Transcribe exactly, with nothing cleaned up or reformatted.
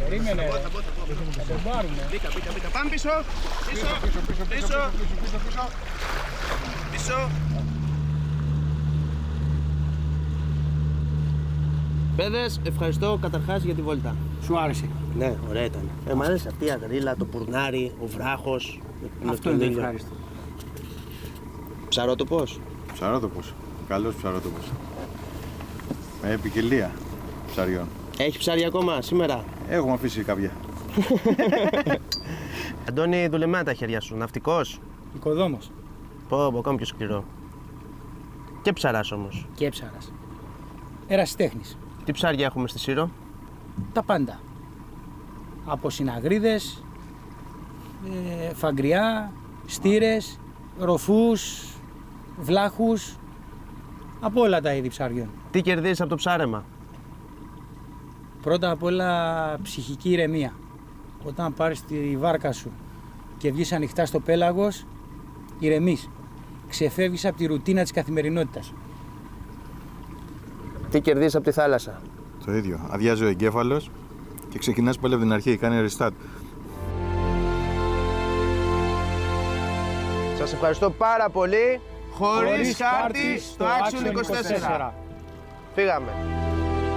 Περίμενε. Θα τον πάρουμε. Μπήκα, μπήκα, μπήκα. Πάμε πίσω. Πίσω. Πίσω. Πίσω. Παιδες, ευχαριστώ καταρχάς για τη βόλτα. Σου άρεσε? Ναι, ωραία ήταν. Ε, μ' αρέσει αυτή η αγρίλα, το πουρνάρι, ο βράχος. Αυτό είναι ευχάριστο. Ψαρότοπος. Ψαρότοπος. Καλός ψαρότοπος. Με ποικιλία ψαριών. Έχει ψάρι ακόμα σήμερα? Έχουμε αφήσει κάποια. Αντώνη, δουλεμένα τα χέρια σου. Ναυτικός. Οικοδόμος. Πω, πω, ακόμη πιο σκληρό. Και ψαράς όμως. Και ψάρας. Ερασιτέχνης. Τι ψάρια έχουμε στη Σύρο? Τα πάντα. Από συναγρίδες, ε, φαγκριά, στήρες, ροφούς, βλάχους. Από όλα τα είδη ψαριών. Τι κερδίζεις από το ψάρεμα? Πρώτα απ' όλα ψυχική ηρεμία. Όταν πάρεις τη βάρκα σου και βγεις ανοιχτά στο πέλαγος, ηρεμείς. Ξεφεύγεις από τη ρουτίνα της καθημερινότητας. Τι κερδίζεις από τη θάλασσα? Το ίδιο. Αδειάζει ο εγκέφαλος και ξεκινάς πάλι από την αρχή. Κάνει restart. Σας ευχαριστώ πάρα πολύ. Χωρίς χάρτη στο Action είκοσι τέσσερα. Φύγαμε.